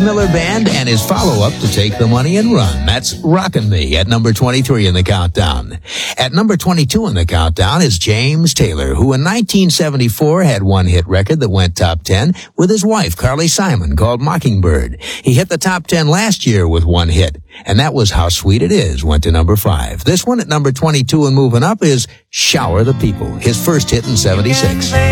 Miller Band and his follow-up to Take the Money and Run. That's Rockin' Me at number 23 in the countdown. At number 22 in the countdown is James Taylor, who in 1974 had one hit record that went top 10 with his wife, Carly Simon, called Mockingbird. He hit the top 10 last year with one hit, and that was How Sweet It Is, went to number 5. This one at number 22 and moving up is Shower the People, his first hit in 76.